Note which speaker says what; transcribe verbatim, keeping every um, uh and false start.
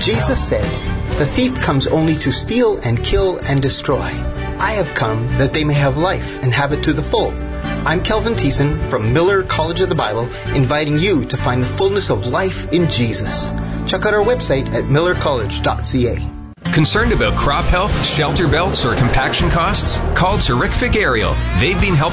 Speaker 1: Jesus said, "The thief comes only to steal and kill and destroy. I have come that they may have life and have it to the full." I'm Kelvin Thiessen from Miller College of the Bible, inviting you to find the fullness of life in Jesus. Check out our website at miller college dot c a.
Speaker 2: Concerned about crop health, shelter belts, or compaction costs? Call Terrific Aerial. They've been helping